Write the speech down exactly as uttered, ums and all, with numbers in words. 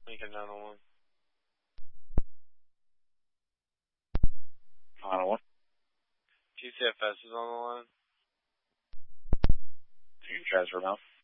Lincoln nine oh one. nine oh one. G C F S is on the line. You can transfer now.